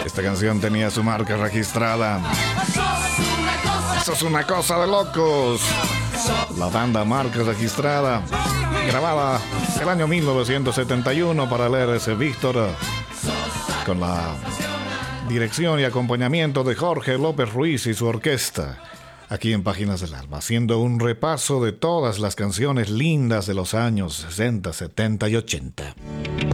Esta canción tenía su marca registrada. Eso es una cosa de locos. La banda marca registrada, grabada el año 1971 para el RS Víctor, con la dirección y acompañamiento de Jorge López Ruiz y su orquesta. Aquí en Páginas del Alma, haciendo un repaso de todas las canciones lindas de los años 60, 70 y 80.